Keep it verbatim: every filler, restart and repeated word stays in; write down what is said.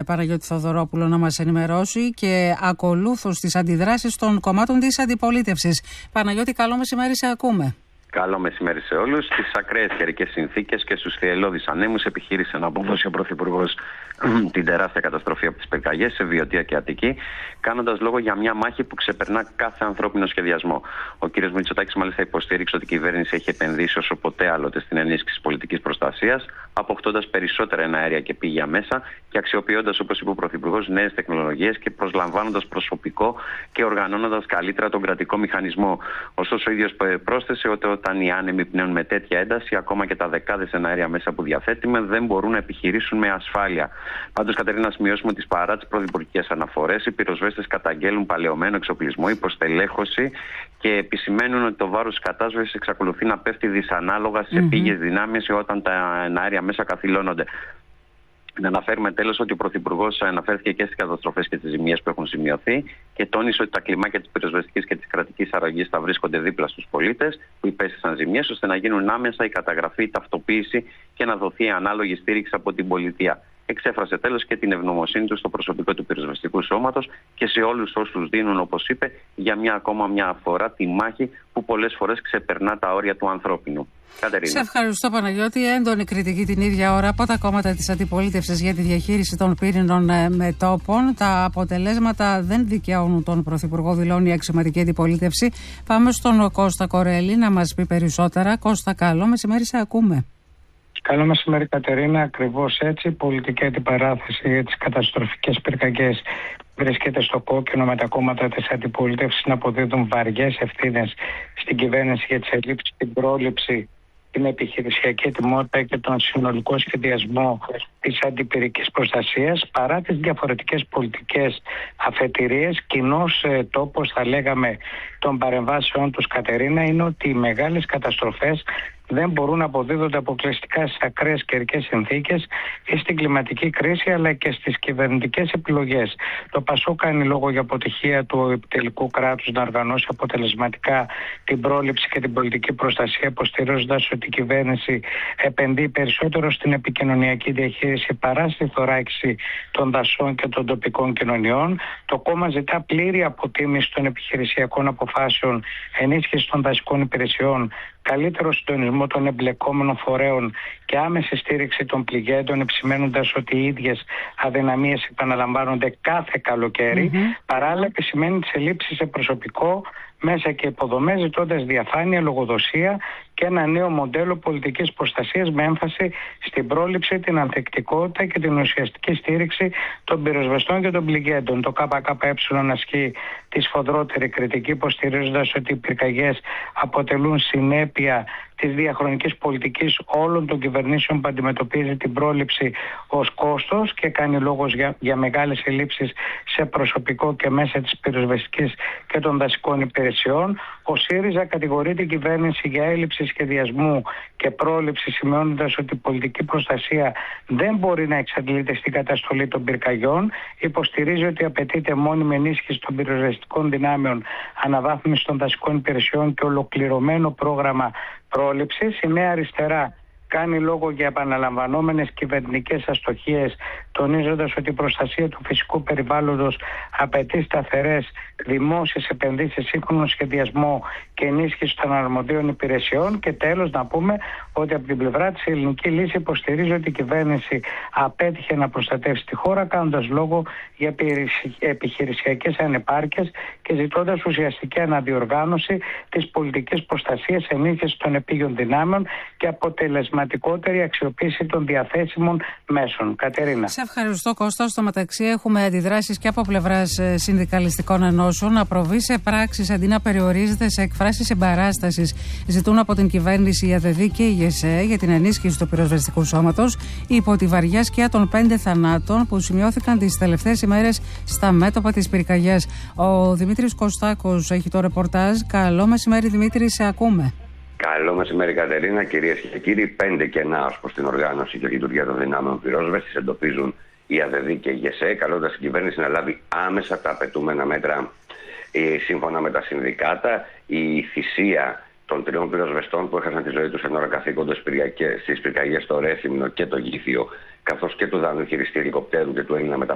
Παναγιώτη Θοδωρόπουλο να μας ενημερώσει και ακολούθως τις αντιδράσεις των κομμάτων της αντιπολίτευσης. Παναγιώτη, καλό μεσημέρι, σε ακούμε. Καλό μεσημέρι σε όλους. Στις ακραίες καιρικές συνθήκες και στους θυελλώδεις ανέμους επιχείρησε να αποδώσει ο Πρωθυπουργός την τεράστια καταστροφή από τις πυρκαγιές σε Βιωτία και Αττική, κάνοντας λόγο για μια μάχη που ξεπερνά κάθε ανθρώπινο σχεδιασμό. Ο κ. Μητσοτάκης μάλιστα υποστήριξε ότι η κυβέρνηση έχει επενδύσει όσο ποτέ άλλοτε στην ενίσχυση πολιτικής προστασίας, αποκτώντας περισσότερα εναέρια και πήγια μέσα και αξιοποιώντας, όπως είπε ο Πρωθυπουργός, νέες τεχνολογίες και προσλαμβάνοντας προσωπικό και οργανώνοντας καλύτερα τον κρατικό μηχανισμό. Ωστόσο, ο ίδιος πρόσθεσε ότι όταν οι άνεμοι πνέουν με τέτοια ένταση, ακόμα και τα δεκάδες εναέρια μέσα που διαθέτουμε δεν μπορούν να επιχειρήσουν με ασφάλεια. Πάντως, Κατερίνα, να σημειώσουμε ότι παρά τις πρωθυπουργικές αναφορές, οι πυροσβέστες καταγγέλουν παλαιωμένο εξοπλισμό, υποστελέχωση και επισημαίνουν ότι το βάρος της κατάσβεσης εξακολουθεί να πέφτει δυσανάλογα σε mm-hmm. πήγες δυνάμεις όταν τα εναέρια μέσα καθυλώνονται. Να αναφέρουμε τέλος ότι ο Πρωθυπουργός αναφέρθηκε και στις καταστροφές και τις ζημίες που έχουν σημειωθεί και τόνισε ότι τα κλιμάκια της πυροσβεστικής και της κρατικής αρρωγής θα βρίσκονται δίπλα στους πολίτες που υπέστησαν ζημίες, ώστε να γίνουν άμεσα η καταγραφή, η ταυτοποίηση και να δοθεί ανάλογη στήριξη από την πολιτεία. Εξέφρασε τέλος και την ευγνωμοσύνη του στο προσωπικό του πυροσβεστικού σώματος και σε όλους όσους δίνουν, όπως είπε, για μια ακόμα μια φορά τη μάχη που πολλές φορές ξεπερνά τα όρια του ανθρώπινου. Κατερίνα. Σε ευχαριστώ, Παναγιώτη. Έντονη κριτική την ίδια ώρα από τα κόμματα της αντιπολίτευσης για τη διαχείριση των πύρινων μετώπων. Τα αποτελέσματα δεν δικαιώνουν τον Πρωθυπουργό, δηλώνει η αξιωματική αντιπολίτευση. Πάμε στον Κώστα Κορέλη να μας πει περισσότερα. Κώστα, καλό μεσημέρι, σε ακούμε. Καλό μεσημέρι, Κατερίνα. Ακριβώς έτσι, η πολιτική αντιπαράθεση για τις καταστροφικές πυρκαγιές βρίσκεται στο κόκκινο, με τα κόμματα της αντιπολίτευσης να αποδίδουν βαριές ευθύνες στην κυβέρνηση για τις ελλείψεις, την πρόληψη, την επιχειρησιακή ετοιμότητα και τον συνολικό σχεδιασμό της αντιπυρικής προστασίας. Παρά τις διαφορετικές πολιτικές αφετηρίες, κοινός ε, τόπος, θα λέγαμε, των παρεμβάσεων τους, Κατερίνα, είναι ότι οι μεγάλες καταστροφές δεν μπορούν να αποδίδονται αποκλειστικά στις ακραίες καιρικές συνθήκες ή στην κλιματική κρίση, αλλά και στις κυβερνητικές επιλογές. Το ΠΑΣΟΚ κάνει λόγο για αποτυχία του επιτελικού κράτους να οργανώσει αποτελεσματικά την πρόληψη και την πολιτική προστασία, υποστηρίζοντας ότι η κυβέρνηση επενδύει περισσότερο στην επικοινωνιακή διαχείριση παρά στη θωράκιση των δασών και των τοπικών κοινωνιών. Το κόμμα ζητά πλήρη αποτίμηση των επιχειρησιακών αποφάσεων, ενίσχυση των δασικών υπηρεσιών, καλύτερο συντονισμό των εμπλεκόμενων φορέων και άμεση στήριξη των πληγέντων, επισημένοντας ότι οι ίδιες αδυναμίες επαναλαμβάνονται κάθε καλοκαίρι. Mm-hmm. Παράλληλα, επισημαίνει τις ελλείψεις σε προσωπικό, μέσα και υποδομές, ζητώντας διαφάνεια, λογοδοσία και ένα νέο μοντέλο πολιτικής προστασίας με έμφαση στην πρόληψη, την ανθεκτικότητα και την ουσιαστική στήριξη των πυροσβεστών και των πληγέντων. Το ΚΚΕ ασκεί τη σφοδρότερη κριτική, υποστηρίζοντας ότι οι πυρκαγιές αποτελούν συνέπεια της διαχρονικής πολιτικής όλων των κυβερνήσεων που αντιμετωπίζει την πρόληψη ως κόστος και κάνει λόγος για, για μεγάλες ελλείψεις σε προσωπικό και μέσα της πυροσβεστικής και των δασικών υπηρεσιών. Ο ΣΥΡΙΖΑ κατηγορεί την κυβέρνηση για έλλειψη σχεδιασμού και πρόληψη, σημειώνοντας ότι η πολιτική προστασία δεν μπορεί να εξαντλείται στην καταστολή των πυρκαγιών. Υποστηρίζει ότι απαιτείται μόνιμη ενίσχυση των πυροσβεστικών δυνάμεων, αναβάθμιση των δασικών υπηρεσιών και ολοκληρωμένο πρόγραμμα πρόληψης. Η Νέα Αριστερά κάνει λόγο για επαναλαμβανόμενες κυβερνητικές αστοχίες, τονίζοντας ότι η προστασία του φυσικού περιβάλλοντος απαιτεί σταθερές δημόσιες επενδύσεις, σύγχρονο σχεδιασμό και ενίσχυση των αρμοδίων υπηρεσιών. Και τέλος, να πούμε ότι από την πλευρά της η ελληνική λύση υποστηρίζει ότι η κυβέρνηση απέτυχε να προστατεύσει τη χώρα, κάνοντας λόγο για επιχειρησιακές ανεπάρκειες και ζητώντας ουσιαστική αναδιοργάνωση της πολιτικής προστασίας, ενίσχυση των επίγειων δυνάμεων και αποτελεσματικότερη αξιοποίηση των διαθέσιμων μέσων. Κατερίνα. Σε ευχαριστώ, Κώστα. Στο μεταξύ, έχουμε αντιδράσεις και από πλευράς συνδικαλιστικών ενώσεων να προβεί σε πράξεις αντί να περιορίζεται σε εκφράσεις συμπαράστασης. Ζητούν από την κυβέρνηση η ΑΔΔ και η ΓΕΣΕ για την ενίσχυση του πυροσβεστικού σώματος υπό τη βαριά σκιά των πέντε θανάτων που σημειώθηκαν τις τελευταίες ημέρες στα μέτωπα της πυρκαγιάς. Ο Δημήτρης Κωστάκος έχει το ρεπορτάζ. Καλό μεσημέρι, Δημήτρη, σε ακούμε. Καλό μεσημέρι, Κατερίνα. Κυρίες και κύριοι, πέντε κενά ως προς την οργάνωση και λειτουργία των δυνάμεων πυρόσβεσης εντοπίζουν η ΑΔΔ και η ΓΕΣΕ, καλώντας την κυβέρνηση να λάβει άμεσα τα απαιτούμενα μέτρα. Ε, σύμφωνα με τα συνδικάτα, η θυσία των τριών πυροσβεστών που έχασαν τη ζωή τους εν ώρα καθήκοντος στις πυρκαγιές στο Ρέθυμνο και το Γήθιο, καθώς και του δανειοχειριστή ελικοπτέρου και του Έλληνα μεταπτυχιακού